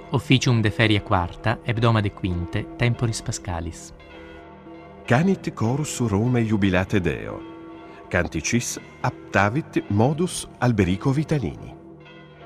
Officium de feria quarta, hebdoma de quinte, temporis pascalis. Canit chorus Rome jubilate Deo. Canticis aptavit modus Alberico Vitalini.